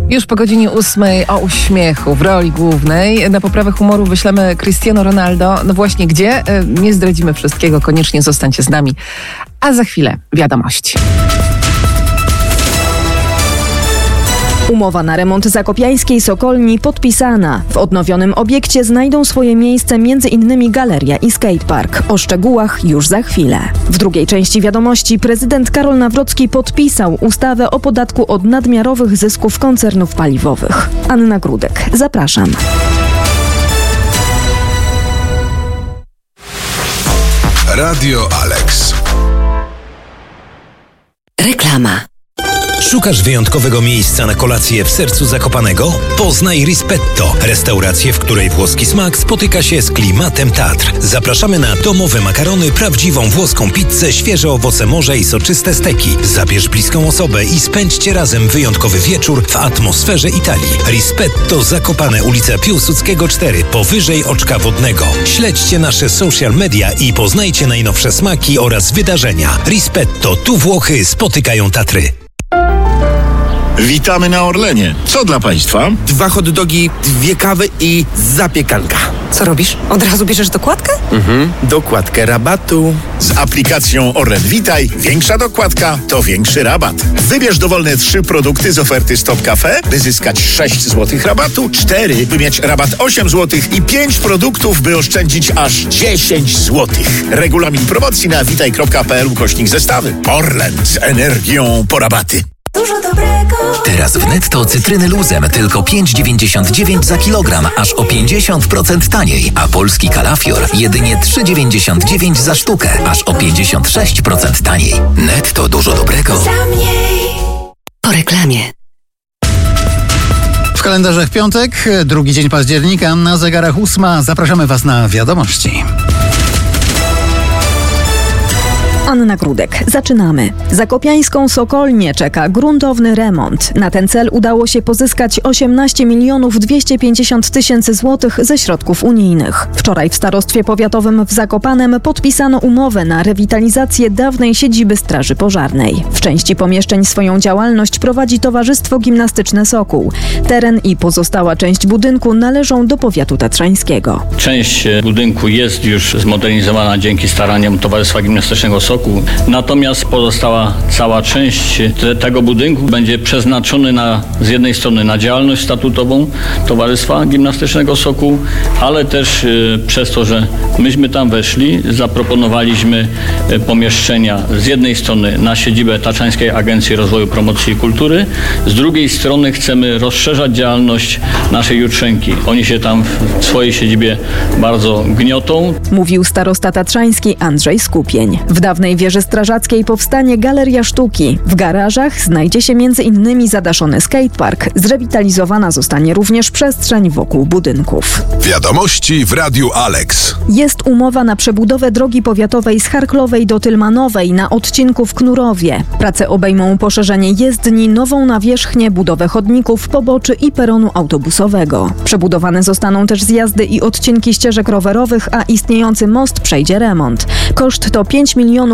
Już po godzinie 8 o uśmiechu w roli głównej. Na poprawę humoru wyślemy Cristiano Ronaldo. No właśnie gdzie? Nie zdradzimy wszystkiego, koniecznie zostańcie z nami. A za chwilę wiadomości. Umowa na remont zakopiańskiej Sokolni podpisana. W odnowionym obiekcie znajdą swoje miejsce m.in. galeria i skatepark. O szczegółach już za chwilę. W drugiej części wiadomości prezydent Karol Nawrocki podpisał ustawę o podatku od nadmiarowych zysków koncernów paliwowych. Anna Grudek, zapraszam. Radio Alex. Reklama. Szukasz wyjątkowego miejsca na kolację w sercu Zakopanego? Poznaj Rispetto, restaurację, w której włoski smak spotyka się z klimatem Tatr. Zapraszamy na domowe makarony, prawdziwą włoską pizzę, świeże owoce morza i soczyste steki. Zabierz bliską osobę i spędźcie razem wyjątkowy wieczór w atmosferze Italii. Rispetto Zakopane, ulica Piłsudskiego 4, powyżej Oczka Wodnego. Śledźcie nasze social media i poznajcie najnowsze smaki oraz wydarzenia. Rispetto, tu Włochy spotykają Tatry. Witamy na Orlenie. Co dla Państwa? 2 hot dogi, 2 kawy i zapiekanka. Co robisz? Od razu bierzesz dokładkę? Dokładkę rabatu. Z aplikacją Orlen Witaj większa dokładka to większy rabat. Wybierz dowolne 3 produkty z oferty Stop Cafe, by zyskać 6 zł rabatu, 4, by mieć rabat 8 zł i 5 produktów, by oszczędzić aż 10 zł. Regulamin promocji na witaj.pl/zestawy. Orlen z energią po rabaty. Dużo dobrego. Teraz w Netto cytryny luzem tylko 5,99 za kilogram, aż o 50% taniej, a polski kalafior jedynie 3,99 za sztukę, aż o 56% taniej. Netto dużo dobrego. Po reklamie. W kalendarzach piątek, 2 dzień października, na zegarach 8. Zapraszamy Was na wiadomości. Anna Grudek. Zaczynamy. Zakopiańską Sokolnię czeka gruntowny remont. Na ten cel udało się pozyskać 18 250 000 złotych ze środków unijnych. Wczoraj w Starostwie Powiatowym w Zakopanem podpisano umowę na rewitalizację dawnej siedziby Straży Pożarnej. W części pomieszczeń swoją działalność prowadzi Towarzystwo Gimnastyczne Sokół. Teren i pozostała część budynku należą do powiatu tatrzańskiego. Część budynku jest już zmodernizowana dzięki staraniom Towarzystwa Gimnastycznego Sokół. Natomiast pozostała cała część tego budynku będzie przeznaczony z jednej strony na działalność statutową Towarzystwa Gimnastycznego Sokół, ale też przez to, że myśmy tam weszli, zaproponowaliśmy pomieszczenia z jednej strony na siedzibę Tatrzańskiej Agencji Rozwoju, Promocji i Kultury, z drugiej strony chcemy rozszerzać działalność naszej jutrzenki. Oni się tam w swojej siedzibie bardzo gniotą. Mówił starosta tatrzański Andrzej Skupień. W dawnej wieży strażackiej powstanie Galeria Sztuki. W garażach znajdzie się m.in. zadaszony skatepark. Zrewitalizowana zostanie również przestrzeń wokół budynków. Wiadomości w Radiu Alex. Jest umowa na przebudowę drogi powiatowej z Charklowej do Tylmanowej na odcinku w Knurowie. Prace obejmą poszerzenie jezdni, nową nawierzchnię, budowę chodników, poboczy i peronu autobusowego. Przebudowane zostaną też zjazdy i odcinki ścieżek rowerowych, a istniejący most przejdzie remont. Koszt to 5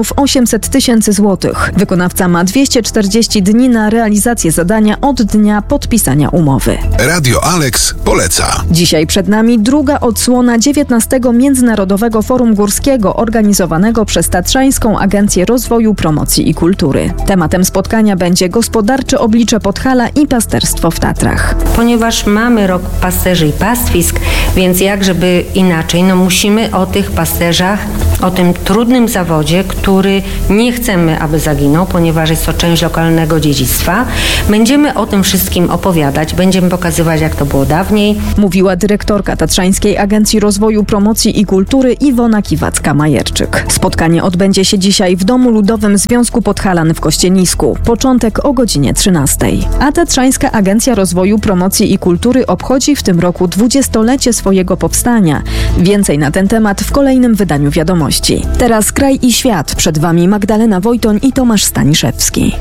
800 000 złotych. Wykonawca ma 240 dni na realizację zadania od dnia podpisania umowy. Radio Alex poleca. Dzisiaj przed nami druga odsłona 19. Międzynarodowego Forum Górskiego organizowanego przez Tatrzańską Agencję Rozwoju, Promocji i Kultury. Tematem spotkania będzie gospodarcze oblicze Podhala i pasterstwo w Tatrach. Ponieważ mamy rok pasterzy i pastwisk, więc jak żeby inaczej, musimy o tych pasterzach, o tym trudnym zawodzie, który nie chcemy, aby zaginął, ponieważ jest to część lokalnego dziedzictwa. Będziemy o tym wszystkim opowiadać, będziemy pokazywać, jak to było dawniej. Mówiła dyrektorka Tatrzańskiej Agencji Rozwoju, Promocji i Kultury Iwona Kiwacka-Majerczyk. Spotkanie odbędzie się dzisiaj w Domu Ludowym Związku Podhalan w Kościenisku. Początek o godzinie 13. A Tatrzańska Agencja Rozwoju, Promocji i Kultury obchodzi w tym roku 20-lecie swojego powstania. Więcej na ten temat w kolejnym wydaniu wiadomości. Teraz kraj i świat. Przed Wami Magdalena Wojtoń i Tomasz Staniszewski.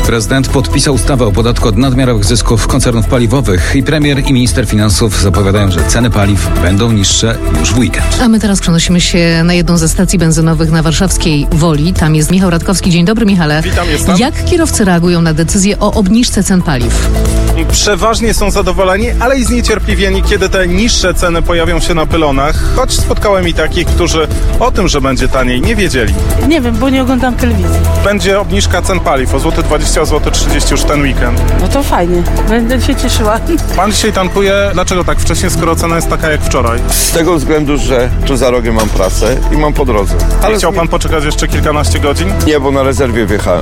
Prezydent podpisał ustawę o podatku od nadmiarowych zysków koncernów paliwowych i premier i minister finansów zapowiadają, że ceny paliw będą niższe już w weekend. A my teraz przenosimy się na jedną ze stacji benzynowych na warszawskiej Woli. Tam jest Michał Radkowski. Dzień dobry, Michale. Witam, jestem. Jak kierowcy reagują na decyzję o obniżce cen paliw? Przeważnie są zadowoleni, ale i zniecierpliwieni, kiedy te niższe ceny pojawią się na pylonach, choć spotkałem i takich, którzy o tym, że będzie taniej, nie wiedzieli. Nie wiem, bo nie oglądam telewizji. Będzie obniżka cen paliw o złoty 20, złoty 30 już ten weekend. No to fajnie, będę się cieszyła. Pan dzisiaj tankuje, dlaczego tak wcześnie, skoro cena jest taka jak wczoraj? Z tego względu, że tu za rogiem mam pracę i mam po drodze. Ale chciał pan poczekać jeszcze kilkanaście godzin? Nie, bo na rezerwie wjechałem.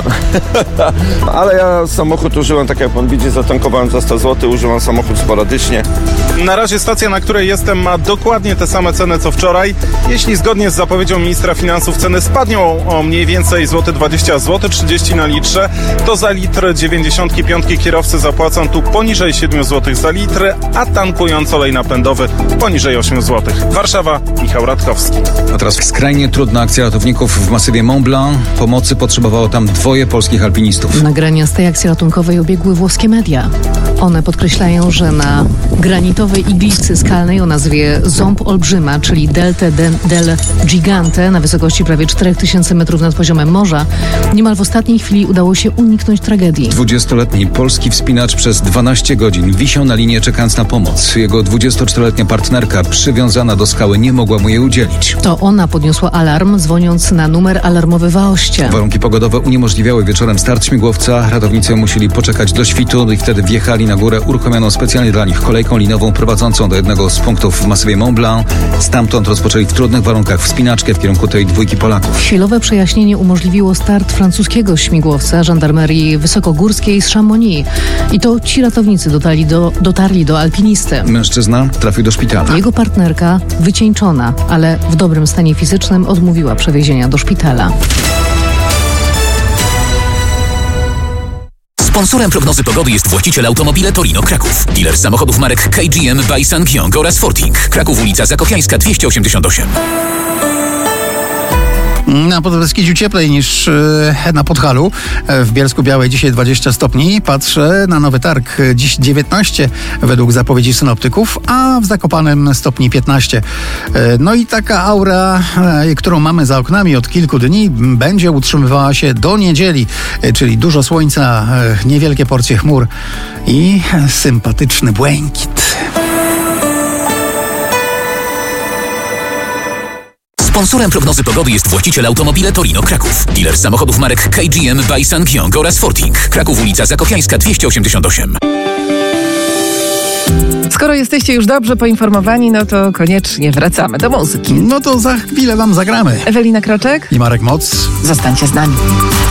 Ale ja samochód użyłem, tak jak pan widzi, zatankowałem za 100 zł, używam samochód sporadycznie. Na razie stacja, na której jestem, ma dokładnie te same ceny co wczoraj. Jeśli zgodnie z zapowiedzią ministra finansów ceny spadną o mniej więcej złoty 20, złoty 30 na litrze, to za litr 95 kierowcy zapłacą tu poniżej 7 zł za litr, a tankując olej napędowy poniżej 8 zł. Warszawa, Michał Radkowski. A teraz skrajnie trudna akcja ratowników w masywie Mont Blanc. Pomocy potrzebowało tam 2 polskich alpinistów. Nagrania z tej akcji ratunkowej obiegły włoskie media. One podkreślają, że na granitowej iglicy skalnej o nazwie Ząb Olbrzyma, czyli Delte del Gigante, na wysokości prawie 4000 metrów nad poziomem morza, niemal w ostatniej chwili udało się uniknąć tragedii. 20-letni polski wspinacz przez 12 godzin wisiał na linie, czekając na pomoc. Jego 24-letnia partnerka przywiązana do skały nie mogła mu jej udzielić. To ona podniosła alarm, dzwoniąc na numer alarmowy w Aoście. Warunki pogodowe uniemożliwiały wieczorem start śmigłowca. Ratownicy musieli poczekać do świtu i wtedy wjechali na górę uruchomioną specjalnie dla nich kolejką linową prowadzącą do jednego z punktów w masywie Mont Blanc. Stamtąd rozpoczęli w trudnych warunkach wspinaczkę w kierunku tej 2 Polaków. Chwilowe przejaśnienie umożliwiło start francuskiego śmigłowca żandarmerii wysokogórskiej z Chamonix. I to ci ratownicy dotarli do alpinisty. Mężczyzna trafił do szpitala. Jego partnerka, wycieńczona, ale w dobrym stanie fizycznym, odmówiła przewiezienia do szpitala. Sponsorem prognozy pogody jest właściciel Automobile Torino Kraków. Dealer samochodów marek KGM by SsangYong oraz Forting. Kraków, ulica Zakopiańska 288. Na Podbeskidziu cieplej niż na Podhalu. W Bielsku-Białej dzisiaj 20 stopni. Patrzę na Nowy Targ. Dziś 19 według zapowiedzi synoptyków, a w Zakopanem stopni 15. No i taka aura, którą mamy za oknami od kilku dni, będzie utrzymywała się do niedzieli, czyli dużo słońca, niewielkie porcje chmur i sympatyczny błękit. Sponsorem prognozy pogody jest właściciel Automobile Torino Kraków. Dealer samochodów marek KGM by SsangYong oraz Forting. Kraków, ulica Zakopiańska 288. Skoro jesteście już dobrze poinformowani, no to koniecznie wracamy do muzyki. No to za chwilę wam zagramy. Ewelina Kroczek i Marek Moc. Zostańcie z nami.